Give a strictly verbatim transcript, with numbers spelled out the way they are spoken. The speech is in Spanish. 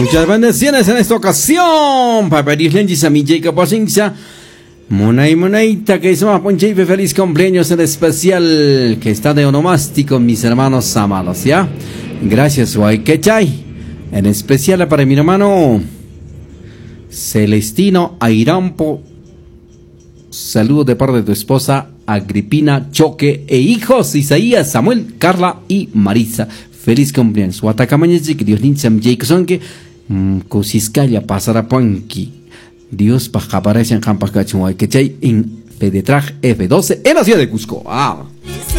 Muchas bendiciones en esta ocasión. Para pedirles a mi Jacob Paciencia. Monay Monaita, que es más ponchepe, feliz cumpleaños en especial, que está de onomástico, mis hermanos amados, ¿ya? Gracias, Guayquechay. En especial para mi hermano Celestino Airampo. Saludo de parte de tu esposa Agripina Choque e hijos Isaías, Samuel, Carla y Marisa. Feliz cumpleaños. Watacamañezi, que Dios ninsam Jackson, que Cusiscaya pasará ponki. Dios para aparece en Campas Cachumay, que en Fedetraj F doce en la ciudad de Cusco. Ah.